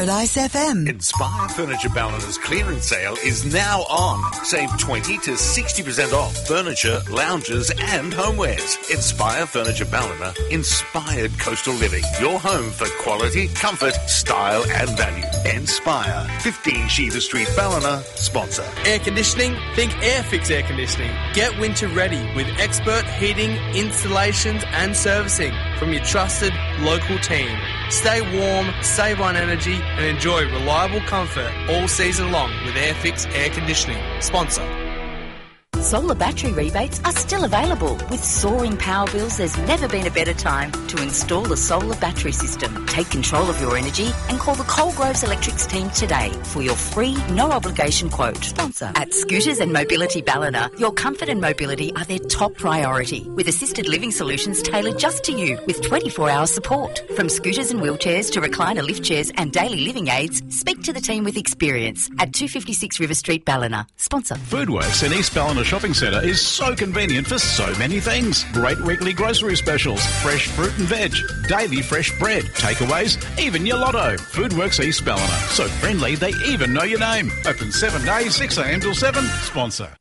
Paradise FM. Inspire Furniture Ballina's clearance sale is now on. Save 20 to 60% off furniture, lounges and homewares. Inspire Furniture Ballina, inspired coastal living. Your home for quality, comfort, style and value. Inspire, 15 Shiva Street, Ballina, sponsor. Air conditioning? Think Airfix Air Conditioning. Get winter ready with expert heating, installations and servicing from your trusted local team. Stay warm, save on energy and enjoy reliable comfort all season long with Airfix Air Conditioning. Sponsor. Solar battery rebates are still available. With soaring power bills, there's never been a better time to install a solar battery system. Take control of your energy and call the Coalgroves Electrics team today for your free, no-obligation quote. Sponsor. At Scooters and Mobility Ballina, your comfort and mobility are their top priority, with assisted living solutions tailored just to you with 24-hour support. From scooters and wheelchairs to recliner lift chairs and daily living aids, speak to the team with experience at 256 River Street, Ballina. Sponsor. Foodworks in East Ballina Shopping Centre is so convenient for so many things. Great weekly grocery specials, fresh fruit and veg, daily fresh bread, takeaways, even your lotto. Foodworks East Ballina. So friendly they even know your name. Open 7 days, 6 a.m. till 7. Sponsor.